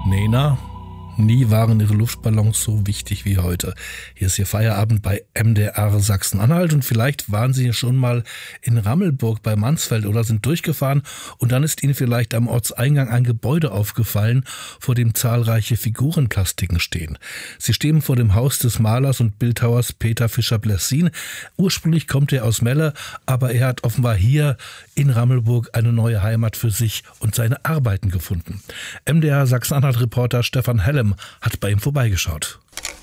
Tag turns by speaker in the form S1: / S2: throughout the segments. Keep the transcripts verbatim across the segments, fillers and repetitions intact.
S1: Nena, nie waren ihre Luftballons so wichtig wie heute. Hier ist Ihr Feierabend bei M D R Sachsen-Anhalt und vielleicht waren Sie schon mal in Rammelburg bei Mansfeld oder sind durchgefahren und dann ist Ihnen vielleicht am Ortseingang ein Gebäude aufgefallen, vor dem zahlreiche Figurenplastiken stehen. Sie stehen vor dem Haus des Malers und Bildhauers Peter Fischer-Blessin. Ursprünglich kommt er aus Melle, aber er hat offenbar hier in Rammelburg eine neue Heimat für sich und seine Arbeiten gefunden. M D R Sachsen-Anhalt-Reporter Stefan Hellem hat bei ihm vorbeigeschaut.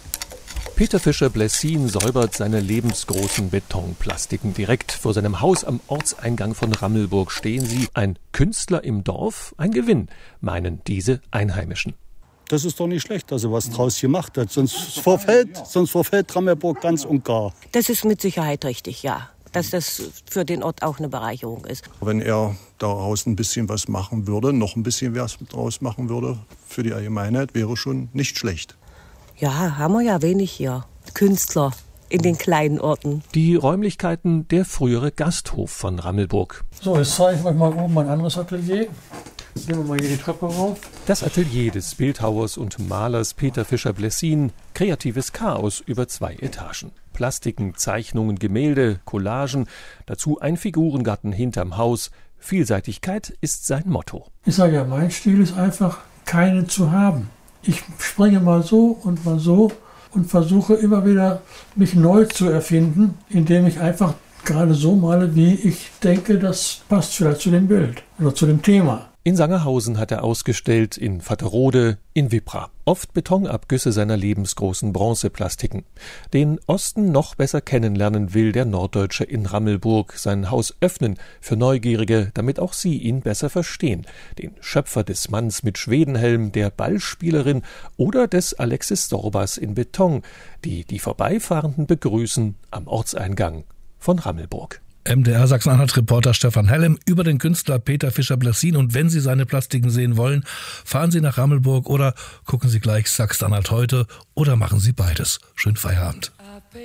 S2: Peter Fischer-Blessin säubert seine lebensgroßen Betonplastiken. Direkt vor seinem Haus am Ortseingang von Rammelburg stehen sie. Ein Künstler im Dorf, ein Gewinn, meinen diese Einheimischen.
S3: Das ist doch nicht schlecht, dass er was draus gemacht hat. Sonst verfällt, sonst verfällt Rammelburg ganz und gar.
S4: Das ist mit Sicherheit richtig, ja. Dass das für den Ort auch eine Bereicherung ist.
S5: Wenn er daraus ein bisschen was machen würde, noch ein bisschen was draus machen würde für die Allgemeinheit, wäre schon nicht schlecht.
S4: Ja, haben wir ja wenig hier. Künstler in den kleinen Orten.
S2: Die Räumlichkeiten der frühere Gasthof von Rammelburg.
S6: So, jetzt zeige ich euch mal oben ein anderes Atelier. Gehen wir mal hier die Treppe rauf.
S2: Das Atelier des Bildhauers und Malers Peter Fischer-Blessin. Kreatives Chaos über zwei Etagen. Plastiken, Zeichnungen, Gemälde, Collagen, dazu ein Figurengarten hinterm Haus. Vielseitigkeit ist sein Motto.
S6: Ich sage ja, mein Stil ist einfach, keinen zu haben. Ich springe mal so und mal so und versuche immer wieder, mich neu zu erfinden, indem ich einfach gerade so male, wie ich denke, das passt vielleicht zu dem Bild oder zu dem Thema.
S2: In Sangerhausen hat er ausgestellt, in Vatterode, in Wippra. Oft Betonabgüsse seiner lebensgroßen Bronzeplastiken. Den Osten noch besser kennenlernen will der Norddeutsche in Rammelburg sein Haus öffnen für Neugierige, damit auch sie ihn besser verstehen. Den Schöpfer des Manns mit Schwedenhelm, der Ballspielerin oder des Alexis Sorbas in Beton, die die Vorbeifahrenden begrüßen am Ortseingang von Rammelburg.
S1: M D R Sachsen-Anhalt-Reporter Stefan Hellem über den Künstler Peter Fischer-Blessin. Und wenn Sie seine Plastiken sehen wollen, fahren Sie nach Rammelburg oder gucken Sie gleich Sachsen-Anhalt heute oder machen Sie beides. Schönen Feierabend.